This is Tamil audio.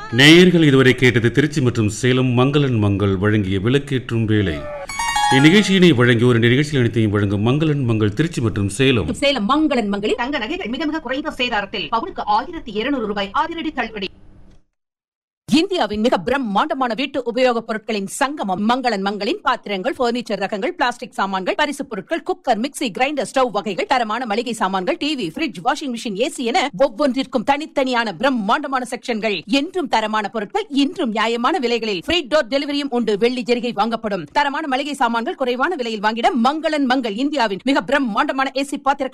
நேயர்கள் இதுவரை கேட்டது திருச்சி மற்றும் சேலம் மங்களன் மங்கள் வழங்கிய விளக்கேற்றும் வேலை. இந்நிகழ்ச்சியினை வழங்கி ஒரு நிகழ்ச்சியில் அனைத்தையும் வழங்கும் மங்களன் மங்கள் திருச்சி மற்றும் சேலம். சேலம் மங்களன் மங்களில் தங்க நகைகள் மிக மிக குறைந்த சேதாரத்தில் பவுனுக்கு 1200 ரூபாய் அதிரடி தள்ளுபடி. இந்தியாவின் மிக பிரம்மாண்டமான வீட்டு உபயோகப் பொருட்களின் சங்கமம் மங்களன் மங்களின் பாத்திரங்கள், பர்னிச்சர் ரகங்கள், பிளாஸ்டிக் சாமான்கள், பரிசுப் பொருட்கள், குக்கர், மிக்ஸி, கிரைண்டர், ஸ்டவ் வகைகள், தரமான மளிகை சாமான்கள், TV, fridge, washing machine, AC என ஒவ்வொன்றிற்கும் தனித்தனியான பிரம்மாண்டமான செக்ஷன்கள். என்றும் தரமான பொருட்கள், இன்றும் நியாயமான விலைகளில் ஃப்ரீ டோர் டெலிவரியும் உண்டு. வெள்ளி ஜெரிகை வாங்கப்படும். தரமான மளிகை சாமான்கள் குறைவான விலையில் வாங்கிட மங்களன் மங்கள். இந்தியாவின் மிக பிரம்மாண்டமான ஏசி பாத்திர